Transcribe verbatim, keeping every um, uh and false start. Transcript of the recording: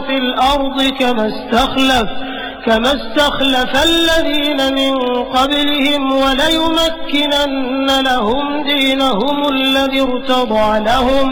في الأرض كما استخلف كما استخلف الذين من قبلهم وليمكنن لهم دينهم الذي ارتضى لهم